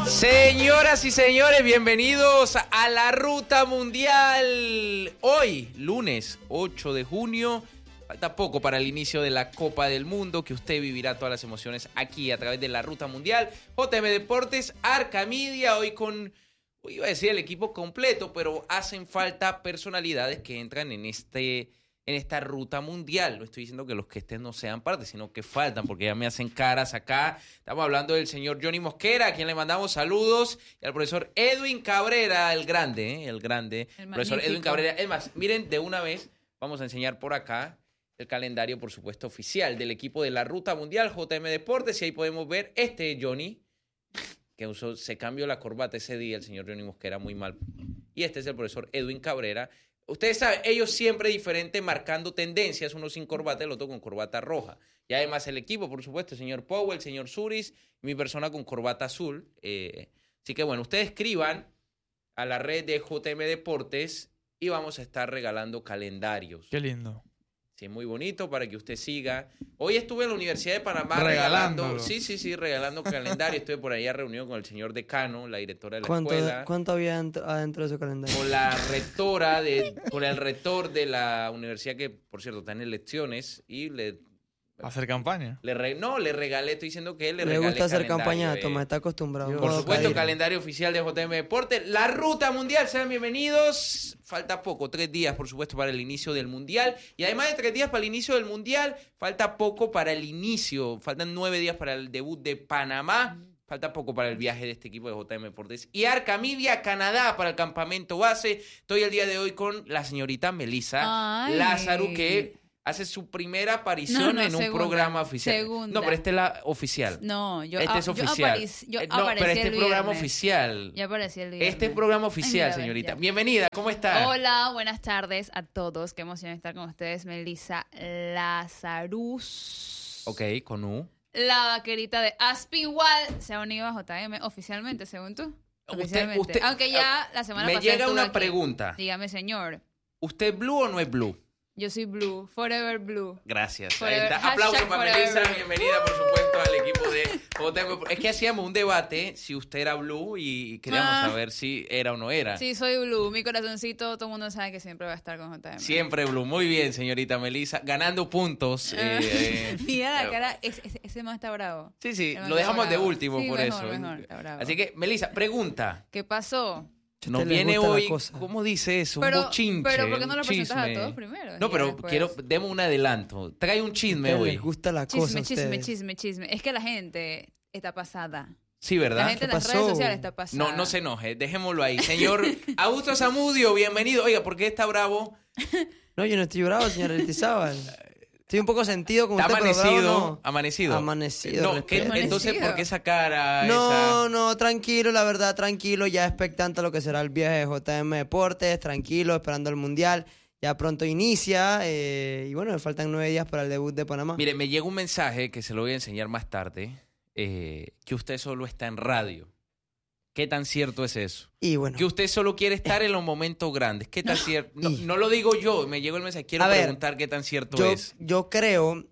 Señoras y señores, bienvenidos a la Ruta Mundial. Hoy, lunes 8 de junio, falta poco para el inicio de la Copa del Mundo, que usted vivirá todas las emociones aquí a través de la Ruta Mundial. JM Deportes, Arca Media, hoy iba a decir el equipo completo, pero hacen falta personalidades que entran en esta ruta mundial. No estoy diciendo que los que estén no sean parte, sino que faltan, porque ya me hacen caras acá. Estamos hablando del señor Johnny Mosquera, a quien le mandamos saludos, y al profesor Edwin Cabrera, el grande, el profesor Edwin Cabrera. Es más, miren, de una vez vamos a enseñar por acá el calendario, por supuesto, oficial del equipo de la Ruta Mundial, JM Deportes, y ahí podemos ver Johnny, que se cambió la corbata ese día, el señor Johnny Mosquera, muy mal. Y este es el profesor Edwin Cabrera. Ustedes saben, ellos siempre diferentes, marcando tendencias, uno sin corbata, el otro con corbata roja. Y además el equipo, por supuesto, el señor Powell, el señor Suris, mi persona con corbata azul. Así que bueno, ustedes escriban a la red de JM Deportes y vamos a estar regalando calendarios. Qué lindo. Sí, muy bonito para que usted siga. Hoy estuve en la Universidad de Panamá regalando. Sí, regalando calendario. Estuve por allá reunido con el señor decano, la directora de la escuela. ¿Cuánto había adentro de ese calendario? Con el rector de la universidad, que por cierto está en elecciones, y ¿Hacer campaña? le regalé, estoy diciendo que él le regalé. Le gusta hacer calendario, campaña, Tomás, está acostumbrado. Por supuesto, calendario oficial de JM Deportes. La Ruta Mundial, sean bienvenidos. Falta poco, 3 días, por supuesto, para el inicio del Mundial. Y además de 3 días para el inicio del Mundial, falta poco para el inicio. Faltan 9 días para el debut de Panamá. Falta poco para el viaje de este equipo de JM Deportes. Y Arca Media, Canadá, para el campamento base. Estoy el día de hoy con la señorita Melissa Lázaro, que hace su primera aparición en un programa oficial. Segunda. No, pero esta es la oficial. No, este es oficial. No, pero este es programa oficial. Ya aparecí el viernes. Este es programa oficial, Ay, mira, señorita. ya. Bienvenida, ¿cómo está? Hola, buenas tardes a todos. Qué emoción estar con ustedes. Melissa Lazarus. Ok, con U. La vaquerita de Aspinwall se ha unido a JM oficialmente, según tú. Oficialmente. Usted, aunque ya la semana pasada me llega estuve una aquí. pregunta. Dígame, señor. ¿Usted es blue o no es blue? Yo soy blue. Forever blue. Gracias. Forever. Ahí está. Aplausos Hashtag para forever. Melissa. Bienvenida, por supuesto, al equipo de JM. Es que hacíamos un debate si usted era blue y queríamos saber si era o no era. Sí, soy blue. Mi corazoncito, todo el mundo sabe que siempre va a estar con JM. Siempre blue. Muy bien, señorita Melissa. Ganando puntos. Mira la cara. Ese más está bravo. Sí, El lo dejamos de último sí, por mejor, eso. mejor, está bravo. Así que, Melissa, pregunta. ¿Qué pasó? Nos viene hoy, ¿cómo dice eso? Un bochinche. Pero ¿por qué no lo presentas chisme. a todos primero? No, pero después... demos un adelanto. Trae un chisme hoy. Les gusta la cosa a Chisme. Es que la gente está pasada. Sí, ¿verdad? La gente en las redes sociales está pasada. No se enoje, dejémoslo ahí. Señor Augusto Zamudio, bienvenido. Oiga, ¿por qué está bravo? No, yo no estoy bravo, señor Eltizábal. Estoy un poco sentido con ¿Está usted, pero bravo no. amanecido? Amanecido. No, respeto. entonces, ¿por qué esa cara? No, tranquilo, la verdad, tranquilo. Ya expectante a lo que será el viaje de JM Deportes. Tranquilo, esperando el Mundial. Ya pronto inicia. Y bueno, me faltan 9 días para el debut de Panamá. Mire, me llega un mensaje que se lo voy a enseñar más tarde. Que usted solo está en radio. ¿Qué tan cierto es eso? Y bueno. Que usted solo quiere estar en los momentos grandes. ¿Qué tan cierto? No lo digo yo, me llegó el mensaje. Quiero preguntar qué tan cierto es. Yo creo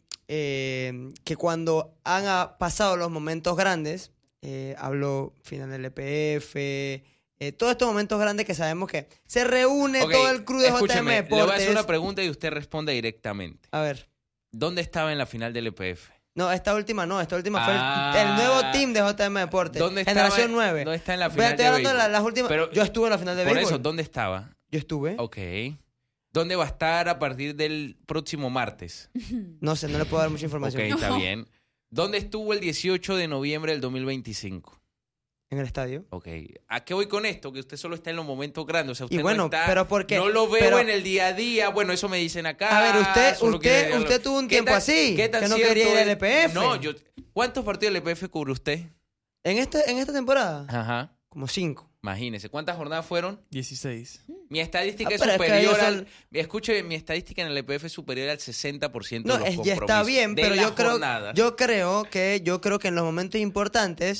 que cuando han pasado los momentos grandes, hablo final del EPF, todos estos momentos grandes que sabemos que se reúne todo el crew de JM Deportes. Le voy a hacer una pregunta y usted responde directamente. A ver. ¿Dónde estaba en la final del EPF? No, esta última fue el nuevo team de JM Deportes. ¿Dónde Generación 9. ¿Dónde está en la final Estoy hablando de las últimas. Pero, yo estuve en la final de béisbol. Por eso, ¿dónde estaba? Yo estuve. Ok. ¿Dónde va a estar a partir del próximo martes? No sé, no le puedo dar mucha información. Ok, está bien. ¿Dónde estuvo el 18 de noviembre del 2025? En el estadio. Ok. ¿A qué voy con esto? Que usted solo está en los momentos grandes. O sea, usted y bueno, no está, pero porque no lo veo en el día a día. Bueno, eso me dicen acá. A ver, usted tuvo un tiempo así. ¿Qué tan que no quería ir al EPF. No, ¿cuántos partidos del EPF cubre usted? ¿En esta temporada? Ajá. Como 5. Imagínese. ¿Cuántas jornadas fueron? 16. Mi estadística es superior al... Escuche, mi estadística en el EPF es superior al 60% de los compromisos. Ya está bien, pero yo creo que en los momentos importantes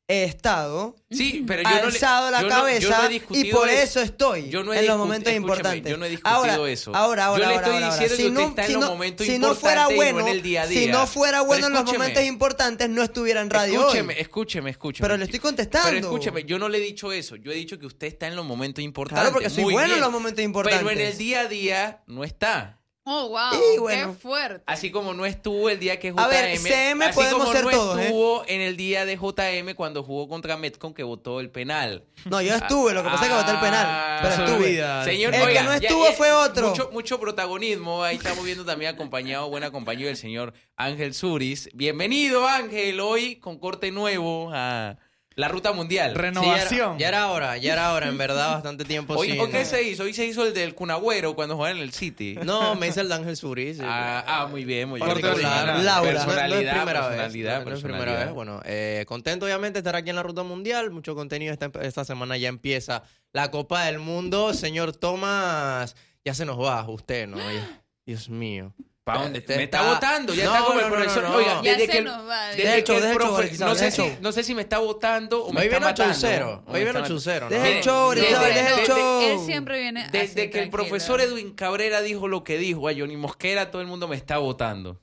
he estado Sí, pero yo no le, alzado la yo cabeza no he y discutido por eso estoy Yo no he en los discutido- momentos escúchame, importantes. yo no he discutido eso. Yo le estoy diciendo que usted está en los momentos si no fuera importantes y no bueno, en el día a si día. no fuera Pero bueno en los escúcheme. momentos importantes, no estuviera en radio Escúcheme, hoy. escúcheme. Pero le estoy contestando. Pero escúcheme, yo no le he dicho eso. Yo he dicho que usted está en los momentos importantes. Claro, porque soy Muy bueno bien. en los momentos importantes. Pero en el día a día no está. Oh, wow. Y bueno. Qué fuerte. Así como no estuvo el día que JM. A ver, CM así podemos como ser no todos, estuvo en el día de JM cuando jugó contra Metcon que votó el penal. No, yo estuve, lo que pasa es que voté el penal. Pero se estuve. olvida. Señor, El que no estuvo fue otro. Mucho protagonismo. Ahí estamos viendo también acompañado, buena compañía del señor Ángel Suris. Bienvenido, Ángel, hoy con corte nuevo a la Ruta Mundial. Renovación. Ya era hora, en verdad, bastante tiempo Hoy, sin... ¿o qué se hizo? Hoy se hizo el del Cunagüero cuando jugaba en el City. No, me hice el de Ángel Suris. Muy bien, muy bien. Corte particular. original. Laura. Personalidad, no es primera personalidad, vez. No es primera personalidad. vez. Bueno, contento obviamente de estar aquí en la Ruta Mundial. Mucho contenido. Esta semana ya empieza la Copa del Mundo. Señor Tomás, ya se nos va usted, ¿no? Dios mío. ¿Para dónde? Usted Me está votando, ya No, está como el no, no, profesor. no, no. Oiga, Ya desde se que el, nos va. desde Deja el que show, el deja el show, profe, Alexander, no deja sé el si, show. no sé si me está votando o me Hoy está viene matando. 8-0. o me Hoy viene está 8-0, ¿no? Deja el show, Desde- Rizal, deja el desde- show. Él siempre viene Desde así, que el tranquilo. profesor Edwin Cabrera dijo lo que dijo a Johnny Mosquera, todo el mundo me está votando.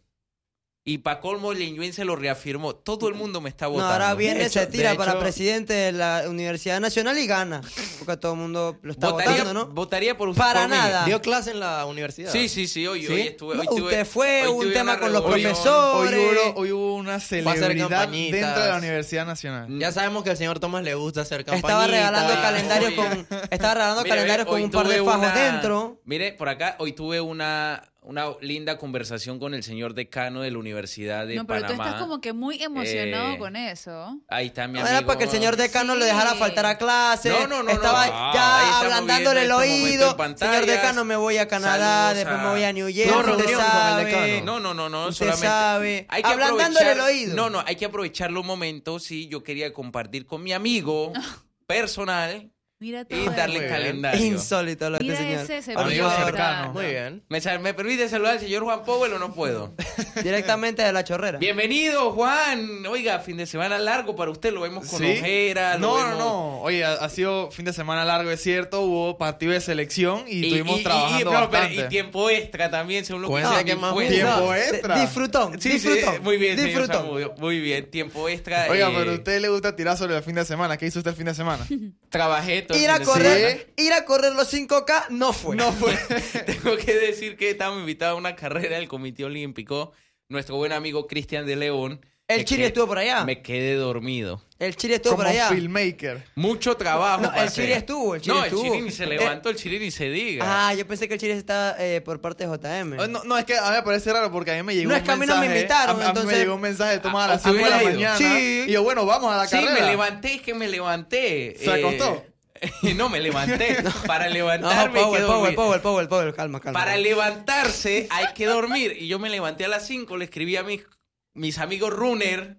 Y pa' colmo, Leñuen se lo reafirmó. Todo el mundo me está No, votando. ahora viene, De hecho- se tira de para hecho- presidente de la Universidad Nacional y gana. Porque todo el mundo lo está votaría, votando, ¿no? votaría por Para por mí. nada. ¿Dio clase en la universidad? Sí, hoy estuve. No, Hoy tuve- usted fue, hoy hubo un tuve tema una con los reunión. profesores. Hoy hubo una hacer celebridad campañitas. dentro de la Universidad Nacional. Ya sabemos que al señor Tomás le gusta hacer campañitas. Estaba regalando calendarios Oye. con Mire, con hoy un par de tuve fajos una- dentro. Mire, por acá, hoy tuve una linda conversación con el señor decano de la Universidad de No, pero Panamá. tú estás como que muy emocionado Eh, con eso. Ahí está mi No amigo. era para que el señor decano Sí. le dejara faltar a clase. No. Estaba Ahí ya estamos ablandándole el viendo este momento oído. en pantallas. Señor decano, me voy a Canadá, Saludos después a- me voy a New Jersey. No, usted reunión con el sabe. decano. No, Usted solamente. sabe. Hay que Ablandándole el aprovechar- oído. No, hay que aprovechar los momentos. Sí, yo quería compartir con mi amigo personal Mira todo y eso. darle Muy bien. calendario. Insólito lo de Mira este señor. ese, se Amigo puso cercano. bastante. Muy bien. ¿Me permite saludar al señor Juan Powell o no puedo? Directamente de la chorrera. Bienvenido, Juan. Oiga, fin de semana largo para usted. Lo vemos con ¿Sí? ojera. lo vemos- No. Oye, ha sido fin de semana largo, es cierto. Hubo partido de selección y estuvimos trabajando no, pero- bastante. y tiempo extra también, según lo que Cuéntame dice qué mi más fuente. tiempo No, extra. Disfrutón. Sí, disfrutón. muy bien, señor Disfrutón. Samudio. Muy bien, tiempo extra. Oiga, pero a usted le gusta tirar sobre el fin de semana. ¿Qué hizo usted el fin de semana? Trabajé todo el Ir a fin de correr los 5K no fue. No fue. semana. Tengo que decir que estamos invitados a una carrera del Comité Olímpico. Nuestro buen amigo Cristian de León. El Me Chiri quedé- estuvo por allá. Me quedé dormido. El Chiri estuvo Como por allá. filmmaker. Mucho trabajo. No, el pasé. Chiri estuvo. El Chiri No, estuvo. el Chiri ni se levantó, el Chiri ni se diga. Ah, yo pensé que el Chiri está por parte de JM. No, es que a mí me parece raro porque a mí me llegó No, un es que a mí mensaje. no me invitaron, a mí entonces- me llegó un mensaje de Tomás a las Ah, 5 de la hubiera ido. mañana. Sí. Y yo, bueno, vamos a la Sí, carrera. me levanté, es que me levanté. ¿Se acostó? No, me levanté. Para No, levantarme hay que dormir. Powell, calma. Para levantarse hay que dormir. Y yo me levanté a las 5, le escribí a mis amigos runner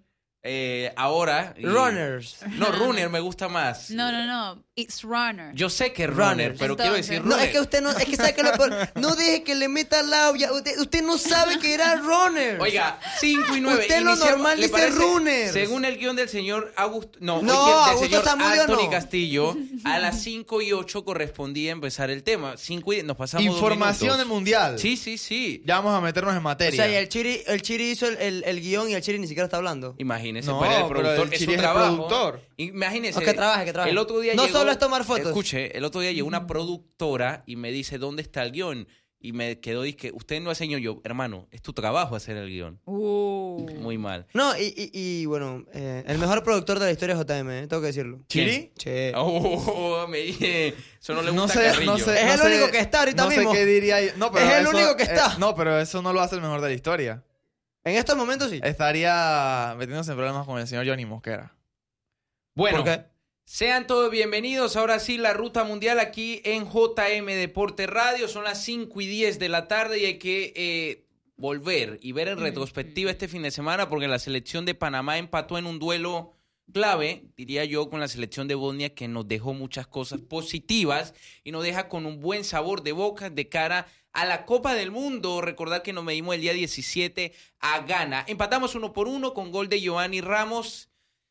ahora. y- Runners. No, runner me gusta más. No. It's runner. Yo sé que es runner, Runners. pero quiero Entonces. decir No, runner. es que usted no, es que sabe que lo peor. No deje que le meta la olla. Usted no sabe que era runners. Oiga, 5 y 9. Usted lo normal dice runners. Según el guión del señor Augusto. No, No, del Augusto señor Zamudio Anthony no. Castillo, a las 5 y 8 correspondía empezar el tema. 5 y nos pasamos 2 Información del minutos. mundial. Sí. Ya vamos a meternos en O materia. sea, y el Chiri hizo el guión y el Chiri ni siquiera está hablando. Imagínese, No, pues el pero productor el es Chiri su es el trabajo. productor. Imagínese. O que trabaje. El otro día No llegó- solo es tomar fotos. Escuche, el otro día llegó una productora y me dice, ¿dónde está el guión? Y me quedó, dice, usted no es señor. Yo, hermano, es tu trabajo hacer el guión. Muy mal. No, y bueno, el mejor productor de la historia es JM, tengo que decirlo. ¿Chiri? Che. Oh, me dije, eso no le No gusta a sé, Carrillo. no sé. Es no el sé- único que está ahorita no mismo. sé qué diría. No, pero Es el eso- único que está. No, pero eso no lo hace el mejor de la historia. En estos momentos sí. Estaría metiéndose en problemas con el señor Johnny Mosquera. Bueno, ¿Por qué? sean todos bienvenidos. Ahora sí, la Ruta Mundial aquí en JM Deporte Radio. Son las 5 y 10 de la tarde y hay que volver y ver en retrospectiva este fin de semana porque la selección de Panamá empató en un duelo clave, diría yo, con la selección de Bosnia que nos dejó muchas cosas positivas y nos deja con un buen sabor de boca de cara a la Copa del Mundo. Recordar que nos medimos el día 17 a Ghana. Empatamos 1-1 con gol de Giovanni Ramos.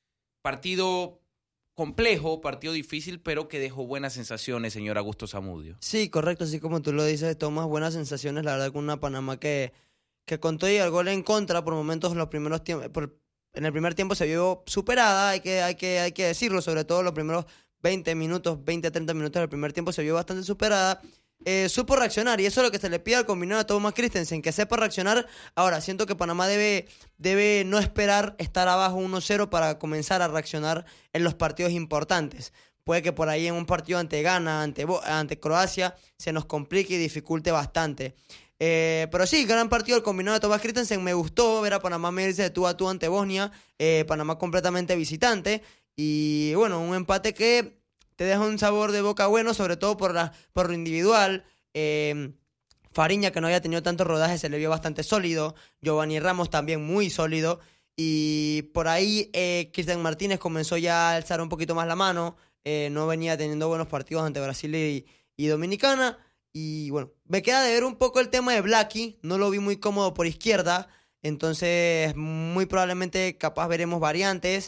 partido complejo, partido difícil, pero que dejó buenas sensaciones, señor Augusto Zamudio. Sí, correcto, así como tú lo dices, tomas buenas sensaciones, la verdad, con una Panamá que con todo y el gol en contra, por momentos en los primeros tiempos, en el primer tiempo se vio superada, hay que decirlo, sobre todo los primeros 20 minutos, 20 a 30 minutos del primer tiempo se vio bastante superada. Supo reaccionar, y eso es lo que se le pide al combinado de Thomas Christensen, que sepa reaccionar. Ahora, siento que Panamá debe no esperar estar abajo 1-0 para comenzar a reaccionar en los partidos importantes. Puede que por ahí en un partido ante Ghana, ante Croacia, se nos complique y dificulte bastante. Pero sí, gran partido el combinado de Thomas Christensen. Me gustó ver a Panamá medirse de tú a tú ante Bosnia. Panamá completamente visitante. Y bueno, un empate que te deja un sabor de boca bueno, sobre todo por lo individual. Fariña, que no había tenido tanto rodaje, se le vio bastante sólido. Giovanni Ramos también muy sólido. Y por ahí Cristian Martínez comenzó ya a alzar un poquito más la mano. No venía teniendo buenos partidos ante Brasil y Dominicana. Y bueno, me queda de ver un poco el tema de Blackie. No lo vi muy cómodo por izquierda. Entonces, muy probablemente capaz veremos variantes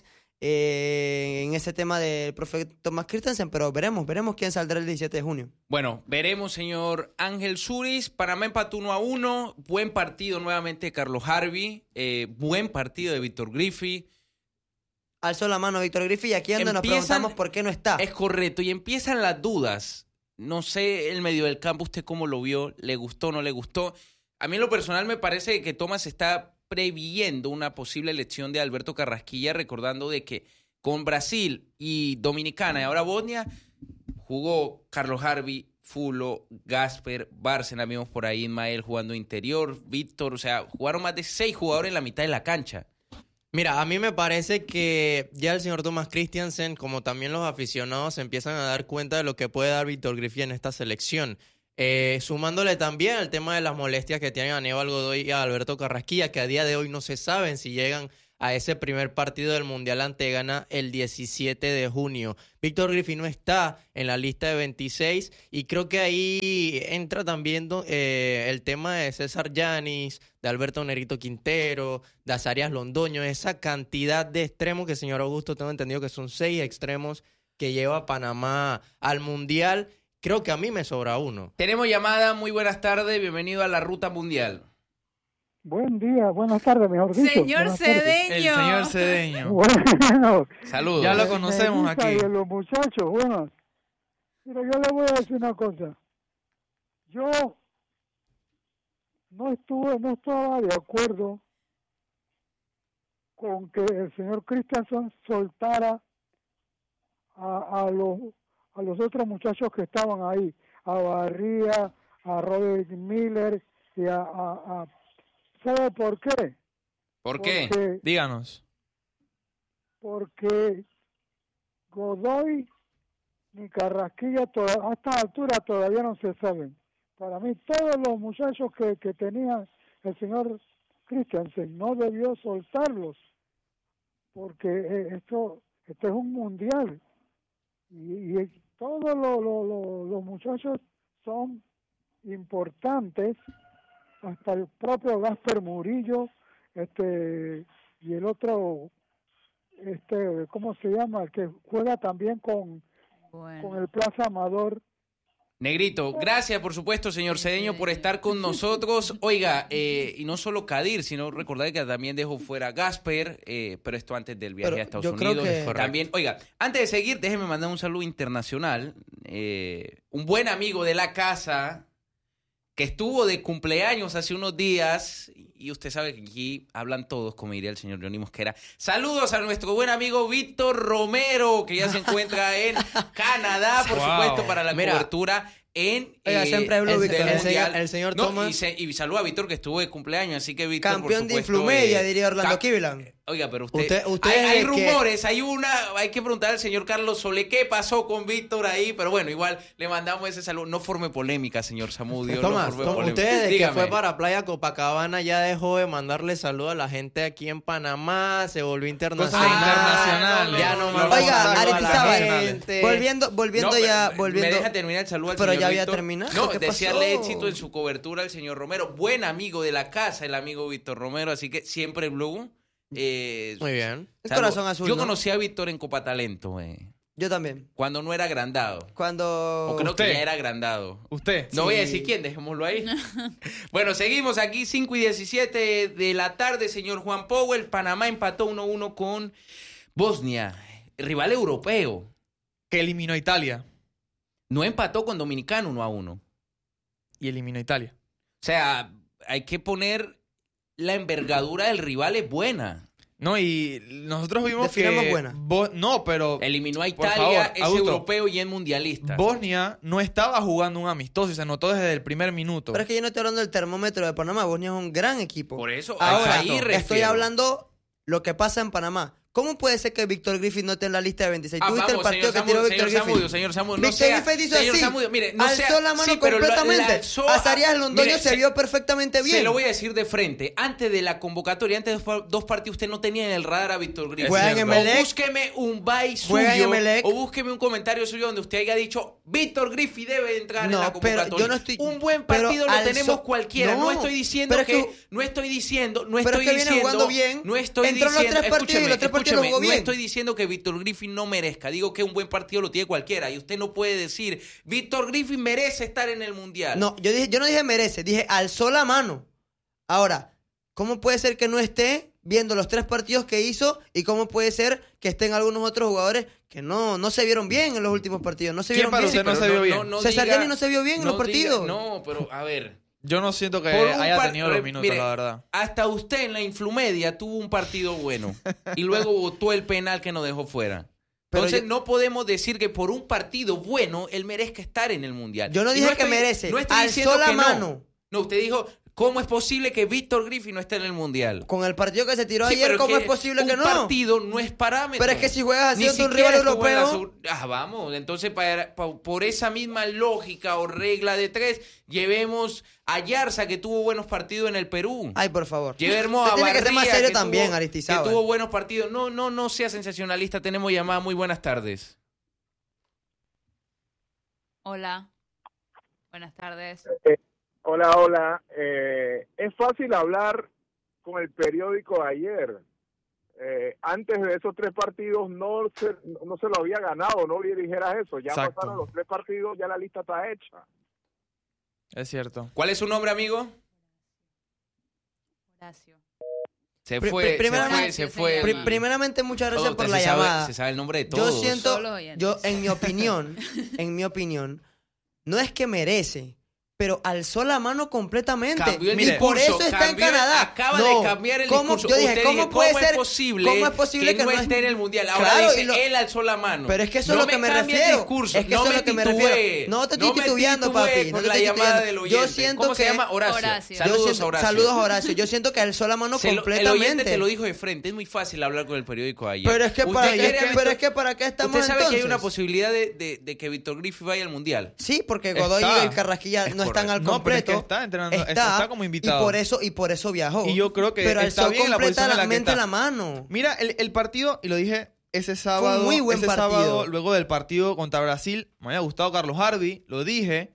en ese tema del profe Thomas Christensen, pero veremos quién saldrá el 17 de junio. Bueno, veremos, señor Ángel Suris. Panamá empató 1-1. Buen partido nuevamente de Carlos Harvey. Buen partido de Víctor Griffey. Alzó la mano Víctor Griffey y aquí es donde nos preguntamos por qué no está. Es correcto, y empiezan las dudas. No sé, el medio del campo, ¿usted cómo lo vio? ¿Le gustó, no le gustó? A mí en lo personal me parece que Thomas está previendo una posible elección de Alberto Carrasquilla, recordando de que con Brasil y Dominicana y ahora Bosnia jugó Carlos Harvey, Fulo, Gasper, Bárcena, vimos por ahí Ismael jugando interior, Víctor, o sea, jugaron más de 6 jugadores en la mitad de la cancha. Mira, a mí me parece que ya el señor Thomas Christensen, como también los aficionados, se empiezan a dar cuenta de lo que puede dar Víctor Griffey en esta selección. Sumándole también el tema de las molestias que tienen Aníbal Godoy y a Alberto Carrasquilla, que a día de hoy no se saben si llegan a ese primer partido del Mundial ante Ghana el 17 de junio. Víctor Griffey no está en la lista de 26 y creo que ahí entra también el tema de César Yanis, de Alberto Nerito Quintero, de Azarias Londoño, esa cantidad de extremos que, señor Augusto, tengo entendido que son 6 extremos que lleva Panamá al Mundial. Creo que a mí me sobra uno. Tenemos llamada, muy buenas tardes, bienvenido a la Ruta Mundial. Buen día, buenas tardes, mejor dicho. Señor Cedeño. El señor Cedeño. Bueno, Saludos. Ya lo conocemos aquí. Y los muchachos, bueno, pero yo le voy a decir una cosa. Yo no estaba de acuerdo con que el señor Christensen soltara a los otros muchachos que estaban ahí, a Barría, a Robert Miller y ¿sabe por qué? ¿Por qué? Díganos. Porque Godoy ni Carrasquilla a esta altura todavía no se saben. Para mí todos los muchachos que tenía el señor Christensen no debió soltarlos, porque esto es un mundial y todos los muchachos son importantes, hasta el propio Gasper Murillo, y el otro, ¿cómo se llama? El que juega también con el Plaza Amador. Negrito, gracias por supuesto, señor Cedeño, por estar con nosotros. Oiga, y no solo Kadir, sino recordar que también dejó fuera Gasper, pero esto antes del viaje a Estados Unidos. También, oiga, antes de seguir, déjeme mandar un saludo internacional. Un buen amigo de la casa que estuvo de cumpleaños hace unos días, y usted sabe que aquí hablan todos, como diría el señor Johnny Mosquera. Saludos a nuestro buen amigo Víctor Romero, que ya se encuentra en Canadá, por supuesto, para la cobertura en el señor Thomas. Y saluda a Víctor, que estuvo de cumpleaños, así que Víctor, campeón por supuesto, de Influmedia, diría Orlando Kivilan. Oiga, pero hay rumores, hay que preguntar al señor Carlos Solé qué pasó con Víctor ahí, pero bueno, igual le mandamos ese saludo. No forme polémica, señor Zamudio. Tomás, no forme polémica. Usted desde Dígame. que fue para Playa Copacabana ya dejó de mandarle saludos a la gente aquí en Panamá, se volvió internacional. Ya no manda Oiga, saludos a la Aretizábal, gente. volviendo. ¿Me deja terminar el saludo al Pero señor ya había Víctor? terminado. No, ¿Qué desearle pasó? éxito en su cobertura al señor Romero. Buen amigo de la casa, el amigo Víctor Romero, así que siempre Blue. Muy bien. El corazón azul, Yo ¿no? conocí a Víctor en Copa Talento, Yo también. cuando no era agrandado. Cuando... O creo que Usted. ya era agrandado. Usted. No voy a Sí. decir quién, dejémoslo ahí. Bueno, seguimos aquí, 5:17 de la tarde, señor Juan Powell. Panamá empató 1-1 con Bosnia, rival europeo. Que eliminó a Italia. No empató con Dominicano 1-1. Y eliminó a Italia. O sea, hay que poner la envergadura del rival es buena. No, y nosotros vimos Definamos que... buena. No, pero Eliminó a Por Italia, favor, es Augusto. europeo y es mundialista. Bosnia no estaba jugando un amistoso y se notó desde el primer minuto. Pero es que yo no estoy hablando del termómetro de Panamá. Bosnia es un gran equipo. Por eso, Ahora, ahí estoy refiero. hablando lo que pasa en Panamá. ¿Cómo puede ser que Víctor Griffith no esté en la lista de 26? Ah, ¿Tú viste el vamos, partido que señor tiró Zamudio, Víctor señor Griffith? Zamudio, señor Zamudio, no Víctor sea- Griffith hizo señor así. Zamudio, mire, no alzó sea- la mano sí, pero completamente. la alzó Azarías Londoño mire, se vio perfectamente bien. Se lo voy a decir de frente. Antes de la convocatoria, antes de dos partidos, usted no tenía en el radar a Víctor Griffith. Juega en O Emelec. búsqueme un bye Juega en suyo Emelec. o búsqueme un comentario suyo donde usted haya dicho Víctor Griffith debe entrar en No, la pero convocatoria. yo no estoy- Un buen pero partido lo alzó- tenemos cualquiera. No, No, estoy diciendo pero es que, que- no estoy diciendo, pero es que viene jugando bien. no estoy Entró en los diciendo, tres partidos y los tres partidos escúcheme, jugó no bien. estoy diciendo que Víctor Griffith no merezca. Digo que un buen partido lo tiene cualquiera y usted no puede decir Víctor Griffith merece estar en el mundial. No, yo no dije merece, dije alzó la mano. Ahora, ¿cómo puede ser que no esté viendo los tres partidos que hizo y cómo puede ser que estén algunos otros jugadores que no se vieron bien en los últimos partidos? No se ¿Quién vieron para bien. usted no se vio bien? César diga- Liani no se vio bien en los partidos. No, pero a ver. Yo no siento que Por un haya par- tenido los minutos, mire, la verdad. Hasta usted en la Influmedia tuvo un partido bueno y luego votó el penal que nos dejó fuera. Pero Entonces yo- no podemos decir que por un partido bueno él merezca estar en el mundial. Yo no Y dije que estoy- merece, No estoy alzó diciendo la que no. mano. No, usted dijo, ¿cómo es posible que Víctor Griffith no esté en el mundial? Con el partido que se tiró Sí, ayer, pero ¿cómo es posible que no? Un partido no es parámetro. Pero es que si juegas así Ni ante un siquiera rival estuvo en la europeo- vamos, entonces por esa misma lógica o regla de tres, llevemos a Yarza, que tuvo buenos partidos en el Perú. Ay, por favor. Llevemos Usted a tiene que ser más Barría, serio que también, tuvo- Aristizábal. Que tuvo buenos partidos. No sea sensacionalista, tenemos llamada. Muy buenas tardes. Hola. Buenas tardes. Hola. Es fácil hablar con el periódico de ayer. Antes de esos tres partidos no se lo había ganado, no dijeras eso. Ya Exacto. pasaron los tres partidos, ya la lista está hecha. Es cierto. ¿Cuál es su nombre, amigo? Horacio. Se Pri- fue, pri- primeramente- se fue. Pri- Primeramente, muchas gracias Todo, por se la sabe- llamada. Se sabe el nombre de Yo todos. siento, Todos los oyentes. yo en mi opinión, no es que merece, pero alzó la mano completamente. Cambió el y discurso, por eso está en cambió- Canadá. Acaba No, de cambiar el ¿cómo? discurso. Yo dije, Usted ¿cómo dice, puede ¿cómo ser es posible que no es- esté en el mundial? Ahora Claro, dice, y lo- él alzó la mano. Pero es que eso es No lo que me cambie el refiero. discurso, Es que no eso es me lo que me titubee. refiero. No te estoy No me titubeando, titubee papi. No por te la estoy llamada titubeando. del Yo oyente. siento ¿Cómo que... se llama? Horacio. Horacio. Saludos, Horacio. Saludos, Horacio. Yo siento que alzó la mano El oyente completamente. te lo dijo de frente. Es muy fácil hablar con el periódico de ayer. Pero es que Usted para, quiere a pero Víctor- es que para qué estamos Usted sabe entonces. que hay una posibilidad de que Víctor Griffith vaya al mundial. Sí, porque Godoy Está. y el Carrasquilla no están al No, pero es completo. que está entrenando, está como invitado. Y por eso viajó. Y yo creo que pero está alzó bien en la posición en la que completamente está. la mano. Mira, el partido, y lo dije ese sábado, muy buen ese partido. sábado, luego del partido contra Brasil, me había gustado Carlos Harvey, lo dije.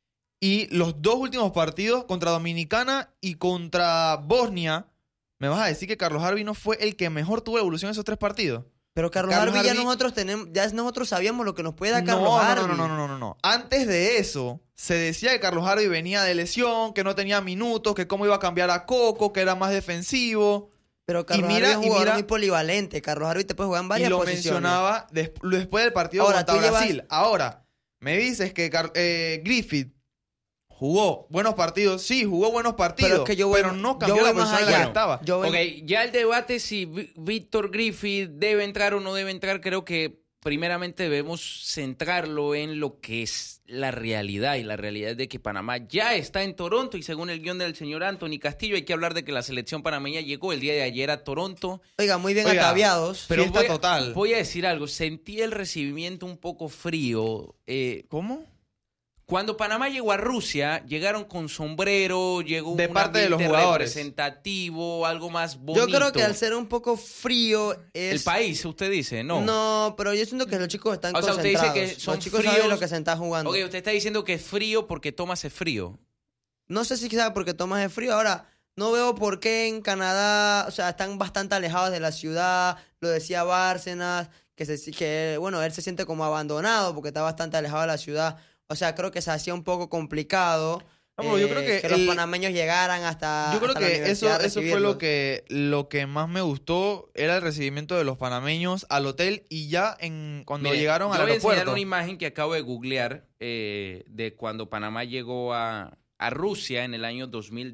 Y los dos últimos partidos, contra Dominicana y contra Bosnia, ¿me vas a decir que Carlos Harvey no fue el que mejor tuvo evolución en esos tres partidos? Pero Carlos Carlos Harvey Harvey- ya nosotros sabíamos lo que nos puede dar Carlos No. Harvey. No. Antes de eso, se decía que Carlos Harvey venía de lesión, que no tenía minutos, que cómo iba a cambiar a Coco, que era más defensivo. Pero Carlos Y mira- Harvey es un y jugador mira- muy polivalente. Carlos Harvey te puede jugar en Y varias lo posiciones. mencionaba después del partido Ahora, contra tú llevas- Brasil. Ahora, me dices que Griffith jugó buenos partidos. Sí, jugó buenos partidos, Pero es que yo voy- no yo cambió voy la más posición en la allá. que estaba. Yo voy- Ok, ya el debate si Víctor Griffith debe entrar o no debe entrar, creo que primeramente debemos centrarlo en lo que es la realidad. Y la realidad es de que Panamá ya está en Toronto y según el guión del señor Anthony Castillo hay que hablar de que la selección panameña llegó el día de ayer a Toronto. Oiga, muy bien Oiga, ataviados. pero- Fiesta total. Voy a decir algo, sentí el recibimiento un poco frío. ¿Cómo? Cuando Panamá llegó a Rusia, llegaron con sombrero, llegó De un parte de los ambiente jugadores. representativo, algo más bonito. Yo creo que al ser un poco frío es... El país, usted dice, ¿no? No, pero yo siento que los chicos están O sea, usted dice concentrados. que son los chicos fríos. saben lo que se está jugando. Ok, usted está diciendo que es frío porque Thomas es frío. No sé si sabe porque Tomás es frío. Ahora, no veo por qué en Canadá, o sea, están bastante alejados de la ciudad. Lo decía Bárcenas, que bueno, él se siente como abandonado porque está bastante alejado de la ciudad. O sea, creo que se hacía un poco complicado. No, yo creo que los panameños llegaran hasta. Yo creo hasta la que universidad a eso fue recibirlos. lo que más me gustó, era el recibimiento de los panameños al hotel y ya cuando Mire, llegaron al yo voy a enseñar aeropuerto. una imagen que acabo de googlear de cuando Panamá llegó a Rusia en el año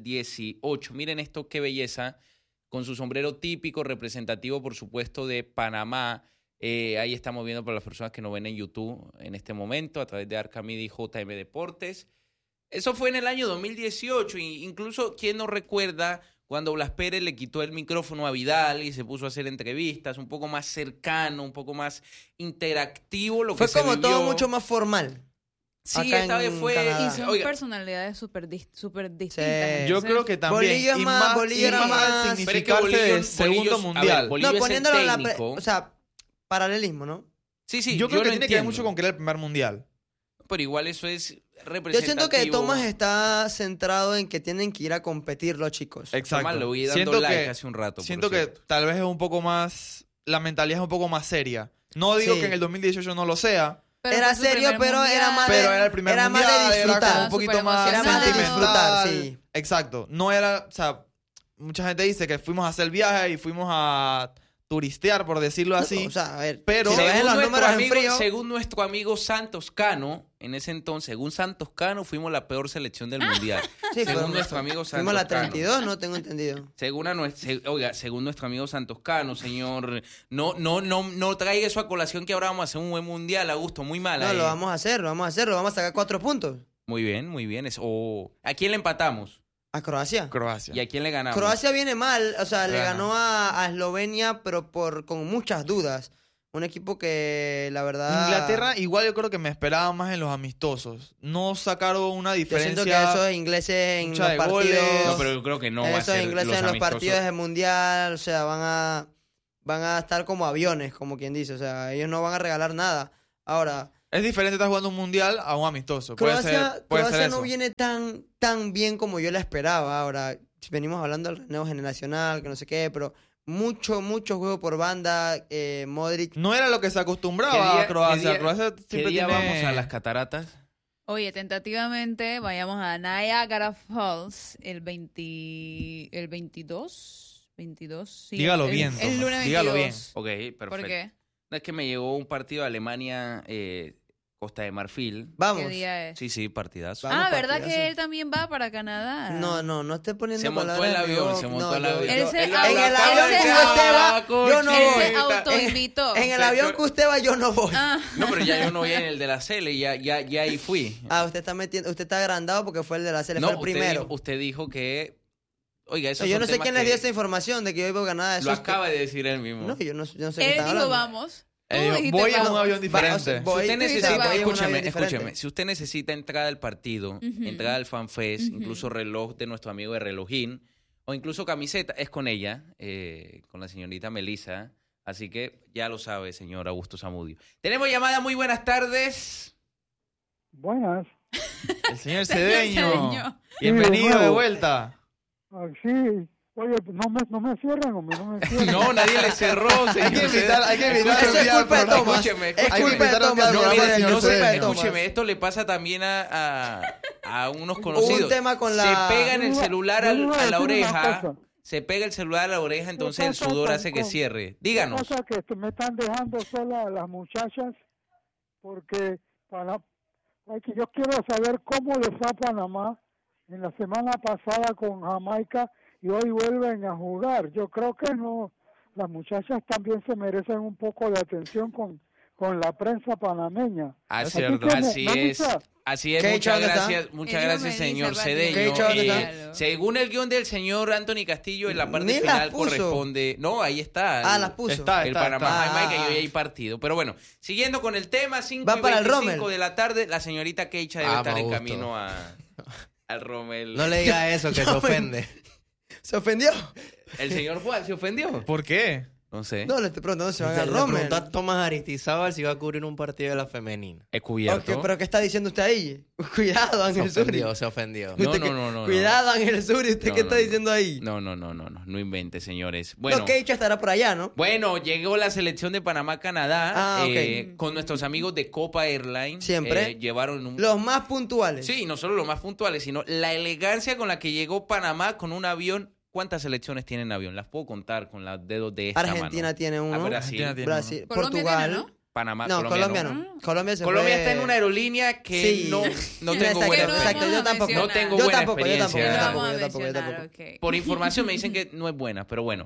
2018. Miren esto, qué belleza, con su sombrero típico, representativo, por supuesto, de Panamá. Ahí estamos viendo para las personas que nos ven en YouTube en este momento, a través de Arcamidi y JM Deportes. Eso fue en el año 2018, e incluso, ¿quién no recuerda cuando Blas Pérez le quitó el micrófono a Vidal y se puso a hacer entrevistas, un poco más cercano, un poco más interactivo? Lo Fue que se como todo vivió. mucho más formal. Sí, acá esta vez en fue... Canadá. Y son Oiga, personalidades súper distintas. Sí. Yo Entonces, creo que también. Bolillo es y más- más, Bolillo y era más más- al pero es que significarse del segundo a ver, mundial. Bolillo No, es el poniéndolo en la. técnico. O sea, paralelismo, ¿no? Sí, sí, yo creo que lo tiene que ver entiendo, mucho con que era el primer mundial. pero igual eso es representativo. Yo siento que Thomas está centrado en que tienen que ir a competir los chicos. Exacto. Tomás, le voy dando Siento like que- hace un rato. por Siento que cierto. tal vez es un poco más. La mentalidad es un poco más seria. No digo Sí. que en el 2018 no lo sea, pero Era fue su serio, primer pero era mundial. más pero era el primer era más mundial, de era como disfrutar. un poquito Súper más Era más de sentimental. disfrutar, sí. Exacto. No era, o sea, mucha gente dice que fuimos a hacer el viaje y fuimos a turistear, por decirlo así. O sea, a ver, Pero- si lo ves en los nuestro números en amigo, frío, según nuestro amigo Santos Cano, en ese entonces, según Santos Cano, fuimos la peor selección del mundial. sí, según fuimos- nuestro amigo Santos fuimos a la Cano. 32, no tengo entendido. Según nuestro amigo Santos Cano, señor, no traiga eso a colación que ahora vamos a hacer un buen mundial, Augusto, muy mal. No, lo vamos a hacer, lo vamos a sacar 4 puntos. Muy bien, muy bien. ¿A quién le empatamos? A Croacia. Croacia. ¿Y a quién le ganamos? Croacia viene mal, o sea, le Ajá. ganó a Eslovenia, pero con muchas dudas. Un equipo que, la verdad... Inglaterra, igual yo creo que me esperaba más en los amistosos. No sacaron una Yo diferencia. siento que esos ingleses en mucha los de partidos... goles. No, pero yo creo que no va a esos ser ingleses los en los amistosos. partidos del Mundial, o sea, van a estar como aviones, como quien dice. O sea, ellos no van a regalar nada. Ahora, Es diferente estar jugando un mundial a un amistoso. Puede ser Croacia eso. no viene tan bien como yo la esperaba. Ahora, si venimos hablando del relevo generacional, que no sé qué, pero mucho juego por banda, Modric. No era lo que se acostumbraba ¿Qué día- a Croacia. qué día- Croacia ¿Qué siempre día tiene... vamos a las cataratas? Oye, tentativamente vayamos a Niagara Falls el 22. Sí, Dígalo el- bien, El Tomás, lunes 22. dígalo bien. Ok, perfecto. ¿Por qué? No, es que me llegó un partido de Alemania, Costa de Marfil. Vamos. ¿Qué día es? Sí, sí, partidazo. Vamos, ¿Verdad partidazo. que él también va para Canadá? No esté poniendo Se montó palabras el en mi avión, boca. se montó No, el yo- avión. Él se- En el él avión se- que usted va, yo no Él voy. se autoinvitó. En el avión que usted va, yo no voy. Ah. No, pero ya yo no voy en el de la Cele, ya ahí fui. Usted está agrandado porque fue el de la serie, fue el primero. Usted dijo que... Oiga, eso Yo no sé quién les dio esa información de que yo iba a ganar eso. Lo acaba de decir él mismo. No, yo no sé qué Él está dijo, hablando. vamos. Tú Dijo, dijiste, voy en un vamos. avión diferente. Va, o sea, Si voy- usted tú necesita, dices, voy en un avión escúchame, diferente. si usted necesita entrada al partido, Ujú. entrada al FanFest, Ujú. incluso reloj de nuestro amigo de Relojín, o incluso camiseta, es con ella, con la señorita Melissa. Así que ya lo sabe, señor Augusto Zamudio. Tenemos llamada, muy buenas tardes. Buenas. El señor Señor Cedeño. Cedeño. Bienvenido Sí, de vuelta. Sí. Oye, no me cierran, hombre, no me cierran. No, nadie le cerró, señor. Hay que evitar Eso es enviar culpa de programas. Tomás. Escúcheme, Es Hay que culpa de invitar a Tomás. un No, programa mire, del señor no sé, Cedeño. escúcheme, esto le pasa también a unos Hubo conocidos. un tema con la... Se pega en el celular Yo le iba a a la decir una oreja, cosa. se pega el celular a la oreja, entonces el pasa sudor con- hace que con- cierre. Díganos. Cosa que me están dejando sola a las muchachas porque yo quiero saber cómo les va a Panamá en la semana pasada con Jamaica y hoy vuelven a jugar. Yo creo que no, las muchachas también se merecen un poco de atención con la prensa panameña. Así Así que, es. Así es, ¿Qué muchas dicho, dónde gracias, está? muchas Él no gracias, me dice, señor Pati. Cedeño. ¿Qué dicho, dónde está? Según el guión del señor Anthony Castillo, en la parte Ni las final puso. corresponde... No, ahí está. las puso. Está. El Panamá Jamaica y Ah. hoy hay partido. Pero bueno, siguiendo con el tema, 5 Va y para el 25 Rommel. de la tarde, la señorita Keicha debe Vamos, estar en Augusto. camino al Rommel. No le diga eso, que se ofende. ¿Se ofendió? El señor Juan se ofendió. ¿Por qué? No sé. No, le estoy preguntando si van a Le Rommel. preguntó a Tomás Aristizábal si va a cubrir un partido de la femenina. He cubierto. Ok, pero ¿qué está diciendo usted ahí? Cuidado, Ángel Suri. Se ofendió. No, Usted no. Cuidado, Ángel Suri. ¿Usted No, qué no, está no. diciendo ahí? No invente, señores. Bueno, No, Keicha estará por allá, ¿no? bueno, llegó la selección de Panamá-Canadá Ah, ok. con nuestros amigos de Copa Airlines. Siempre. Llevaron un... Los más puntuales. Sí, no solo los más puntuales, sino la elegancia con la que llegó Panamá con un avión. ¿Cuántas selecciones tienen avión? Las puedo contar con los dedos de esta Argentina mano. tiene uno. Brasil. Argentina tiene Brasil, Colombia Portugal. tiene, ¿no? Panamá, No, Colombia no. no. Colombia se Colombia fue- está en una aerolínea que Sí. no tengo Exacto, buena exacto, experiencia. yo tampoco. No tengo Yo buena tampoco, yo tampoco, experiencia. yo No tampoco, vamos a yo tampoco, yo mencionar, tampoco. ok. Por información me dicen que no es buena, pero bueno.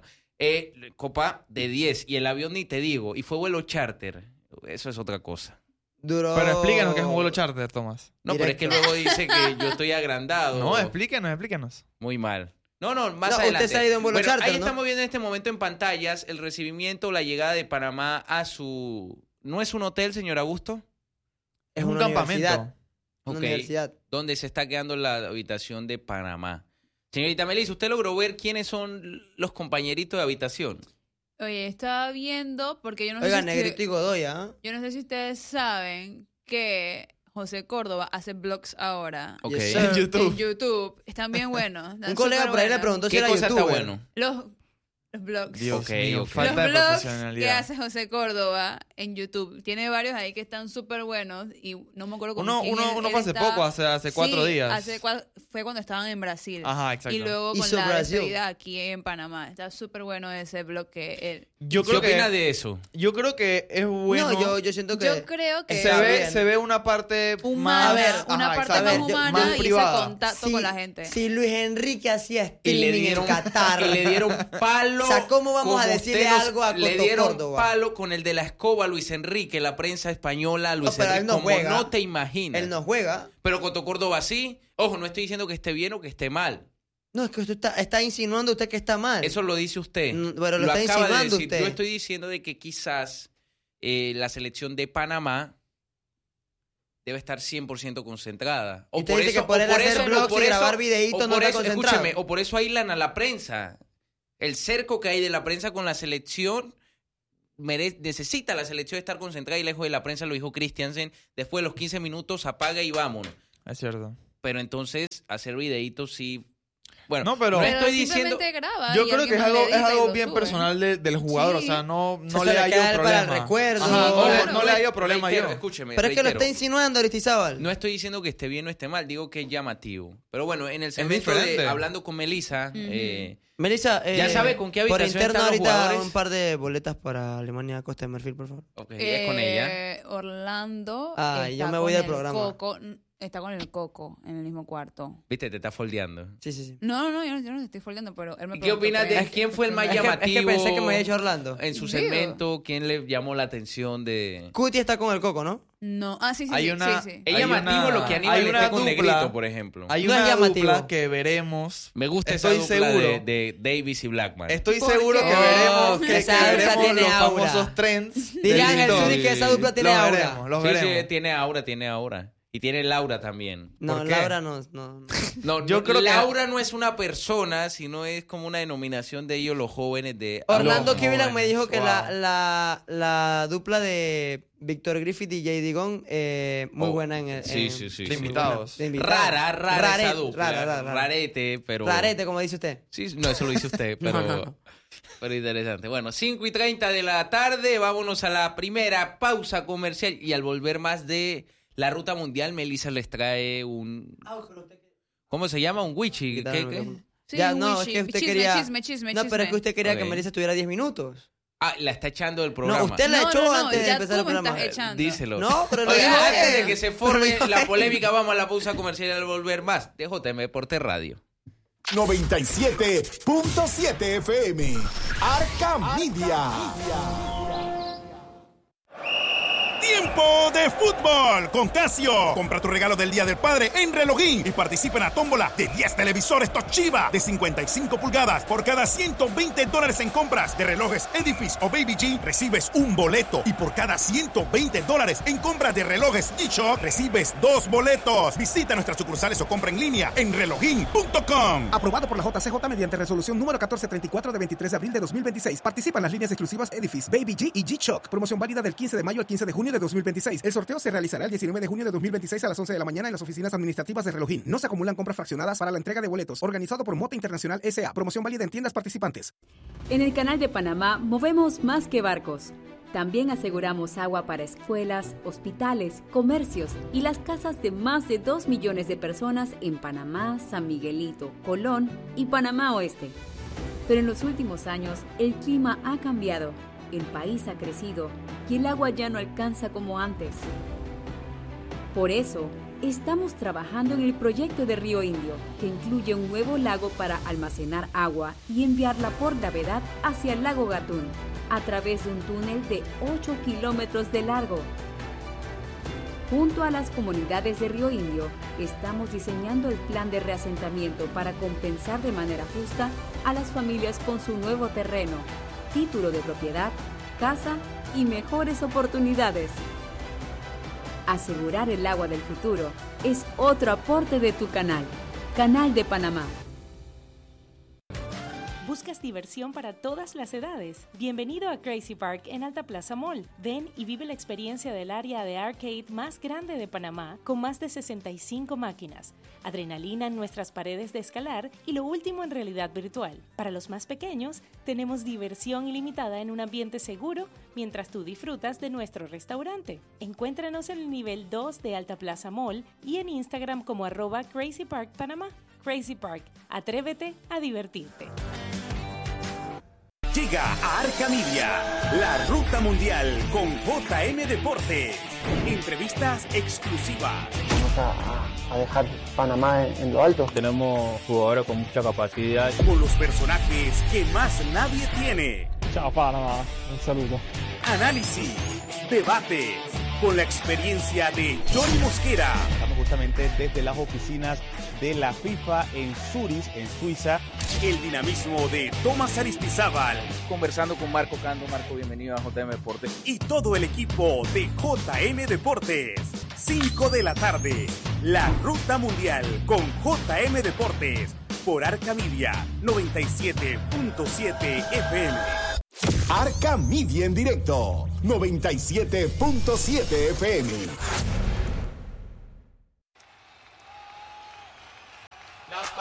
Copa de 10 y el avión ni te digo. Y fue vuelo charter. Eso es otra cosa. Duró... Pero explícanos qué es un vuelo charter, Tomás. No, pero es que Directo. luego dice que yo estoy agrandado. No, explíquenos. Muy mal. No, más No, adelante. usted se ha ido en vuelo Bueno, charter, ahí ¿no? estamos viendo en este momento en pantallas el recibimiento, la llegada de Panamá a su... ¿No es un hotel, señor Augusto? Es una un campamento. universidad. Una Ok. universidad. Donde se está quedando la habitación de Panamá. Señorita Melissa, ¿usted logró ver quiénes son los compañeritos de habitación? Oye, estaba viendo, porque yo no Oiga, sé si Negrito y Godoy, ¿ah? yo no sé si ustedes saben que José Córdoba hace vlogs ahora. Ok. Yes, sir. En YouTube. En YouTube. Están bien buenos. están Un colega por ahí le superbuenos. preguntó si ¿Qué era cosa está youtuber. bueno? Los vlogs. Dios Ok, mío, ok. falta Los de vlogs que profesionalidad. hace José Córdoba en YouTube. Tiene varios ahí que están súper buenos y no me acuerdo con Uno quién fue él hace estaba. poco, hace 4 Sí, días. fue cuando estaban en Brasil. Ajá, exacto. Y luego con Hizo la Brasil. despedida aquí en Panamá. Está súper bueno ese vlog que él... Yo ¿Qué creo opina que de eso? yo creo que es bueno. No, yo siento que... Yo creo que se ve una parte humana, más, A ver, una ajá, parte exacto, más A ver, humana más y ese privada. contacto con la gente. Si Luis Enrique hacía Y streaming le dieron, en Qatar... y le dieron palo. O sea, ¿cómo vamos a como decirle usted algo a Le Coto dieron Córdoba? palo con el de la escoba, Luis Enrique, la prensa española, Luis pero él Enrique, no como juega. no te imaginas. Él no juega. Pero Coto Córdoba sí. Ojo, no estoy diciendo que esté bien o que esté mal. No, es que usted está insinuando usted que está mal. Eso lo dice usted. Pero lo está acaba de insinuando decir. usted. Yo estoy diciendo de que quizás la selección de Panamá debe estar 100% concentrada. Y usted dice que por él hacer vlogs y grabar videitos no está concentrado. Escúcheme, o por eso aíslan a la prensa. El cerco que hay de la prensa con la selección necesita la selección estar concentrada y lejos de la prensa, lo dijo Christiansen. Después de los 15 minutos apaga y vámonos. Es cierto. Pero entonces hacer videitos sí... Bueno, No, pero- estoy diciendo... simplemente graba Yo y creo que alguien es más le algo, es edita y algo lo bien sube. personal del jugador. Sí. O sea, no Eso le le ha queda a ido él para el problema. recuerdo. Ajá, Claro. no le ha ido problema Reitero, yo. Pero Escúcheme, es que lo reitero. está insinuando Aristizábal. No estoy diciendo que esté bien o esté mal, digo que es llamativo. Pero bueno, en el segmento diferente. de Hablando con Melissa, Ujú. Melissa, ¿Ya sabe con qué por habitación interno están los ahorita jugadores? un par de boletas para Alemania Costa de Marfil, por favor. ok, es con ella. Orlando Ay, yo está me voy con del el programa. Coco, está con el Coco en el mismo cuarto. Viste, te está foldeando. Sí, sí, sí. No, yo no te estoy foldeando, pero él me ¿Y qué preguntó opinas de qué- quién fue el más Es que llamativo pensé que me había dicho Orlando. en su Digo. segmento? ¿Quién le llamó la atención de...? Cuti está con el Coco, ¿no? No, sí, Hay sí, una- sí, sí. Es Hay llamativo una- lo que Aníbal hay una esté con dupla. Negrito, por ejemplo. Hay No es una llamativo. dupla que veremos. Me gusta Estoy esa dupla seguro. de Davis y Blackman. Estoy ¿Por seguro qué? que veremos, Que esa dupla veremos tiene los aura. famosos trends. Diría del Ángel TikTok. Zuri que esa dupla tiene Los aura. veremos, los Sí, veremos. sí, tiene aura. Y tiene Laura también. No, ¿Por qué? Laura no. No, Yo creo que- Laura no es una persona, sino es como una denominación de ellos, los jóvenes de... Orlando Los Kivilan me jóvenes, dijo que wow. la dupla de Víctor Griffith y J.D. Gong muy Oh, buena en el... sí, en- sí, sí, de sí. invitados. de invitados. Rara esa dupla. Rara. Rarete, pero... Rarete, como dice usted. Sí, no, eso lo dice usted, pero... No. Pero interesante. Bueno, 5:30 de la tarde, vámonos a la primera pausa comercial y al volver más de la ruta mundial, Melissa les trae un... ¿Cómo se llama? Un wichi. Quítame el ¿Qué? micrófono. Sí, Ya, no, Wishi. es que usted Chisme, quería... chisme. No, pero es que usted quería que Ok. Melissa tuviera 10 minutos. Ah, la está echando del programa. No, usted la No, echó no, antes de ya empezar el tú me programa. estás echando. Díselo. No, pero lo Oiga, dijo antes ella. de que se forme Pero dijo la ella. polémica, vamos a la pausa comercial y al volver más. DJM Deporte Radio. 97.7 FM. Arca Media. tiempo de fútbol con Casio. Compra tu regalo del Día del Padre en Relojín y participa en la tómbola de 10 televisores Toshiba de 55 pulgadas. Por cada $120 en compras de relojes Edifice o Baby G, recibes un boleto. Y por cada $120 en compras de relojes G-Shock, recibes 2 boletos. Visita nuestras sucursales o compra en línea en relojin.com. Aprobado por la JCJ mediante resolución número 1434 de 23 de abril de 2026. Participan las líneas exclusivas Edifice, Baby G y G-Shock. Promoción válida del 15 de mayo al 15 de junio de 2026. El sorteo se realizará el 19 de junio de 2026 a las 11 de la mañana en las oficinas administrativas de Relojín. No se acumulan compras fraccionadas para la entrega de boletos. Organizado por Mota Internacional S.A. Promoción válida en tiendas participantes. En el Canal de Panamá movemos más que barcos. También aseguramos agua para escuelas, hospitales, comercios y las casas de más de 2 millones de personas en Panamá, San Miguelito, Colón y Panamá Oeste. Pero en los últimos años, el clima ha cambiado, el país ha crecido y el agua ya no alcanza como antes. Por eso, estamos trabajando en el proyecto de Río Indio, que incluye un nuevo lago para almacenar agua y enviarla por gravedad hacia el lago Gatún, a través de un túnel de 8 kilómetros de largo. Junto a las comunidades de Río Indio, estamos diseñando el plan de reasentamiento para compensar de manera justa a las familias con su nuevo terreno, título de propiedad, casa y mejores oportunidades. Asegurar el agua del futuro es otro aporte de tu canal, Canal de Panamá. ¿Buscas diversión para todas las edades? Bienvenido a Crazy Park en Alta Plaza Mall. Ven y vive la experiencia del área de arcade más grande de Panamá, con más de 65 máquinas, adrenalina en nuestras paredes de escalar y lo último en realidad virtual. Para los más pequeños, tenemos diversión ilimitada en un ambiente seguro mientras tú disfrutas de nuestro restaurante. Encuéntranos en el nivel 2 de Alta Plaza Mall y en Instagram como @CrazyParkPanamá. Crazy Park, atrévete a divertirte. Llega a Arca Media, la ruta mundial con JM Deportes. Entrevistas exclusivas. Vamos a dejar Panamá en lo alto. Tenemos jugadores con mucha capacidad. Con los personajes que más nadie tiene. Chao Panamá, un saludo. Análisis, debates, con la experiencia de Johnny Mosquera. Estamos justamente desde las oficinas de la FIFA en Zurich, en Suiza. El dinamismo de Tomás Aristizábal. Conversando con Marco Cando. Marco, bienvenido a JM Deportes. Y todo el equipo de JM Deportes. 5 de la tarde. La Ruta Mundial con JM Deportes. Por Arca Media 97.7 FM. Arca Media en directo 97.7 FM.